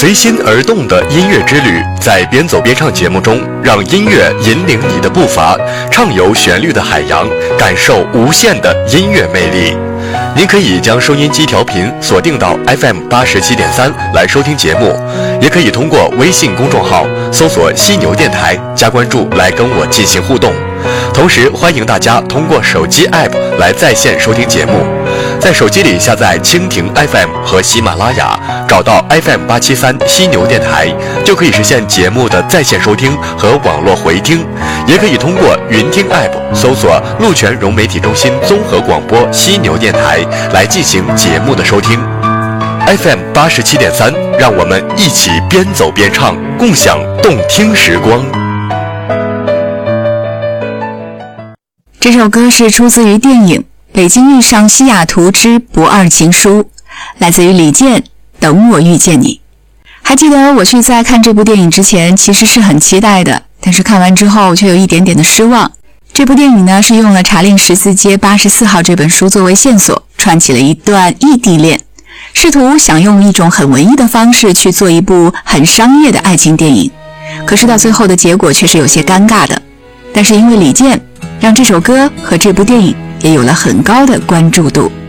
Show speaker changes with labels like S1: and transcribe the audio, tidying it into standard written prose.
S1: 随心而动的音乐之旅，在边走边唱节目中，让音乐引领你的步伐，畅游旋律的海洋，感受无限的音乐魅力。您可以将收音机调频锁定到 FM87.3 来收听节目，也可以通过微信公众号搜索犀牛电台加关注来跟我进行互动。同时欢迎大家通过手机 App 来在线收听节目，在手机里下载蜻蜓 FM 和喜马拉雅，找到 FM873 犀牛电台，就可以实现节目的在线收听和网络回听。也可以通过云听 App 搜索鹿泉融媒体中心综合广播犀牛电台来进行节目的收听。FM87.3，让我们一起边走边唱，共享动听时光。
S2: 这首歌是出自于电影《北京遇上西雅图之不二情书》，来自于李健《等我遇见你》。还记得我去在看这部电影之前其实是很期待的，但是看完之后却有一点点的失望。这部电影呢是用了查令14街84号这本书作为线索，串起了一段异地恋，试图想用一种很文艺的方式去做一部很商业的爱情电影，可是到最后的结果却是有些尴尬的。但是因为李健，让这首歌和这部电影也有了很高的关注度。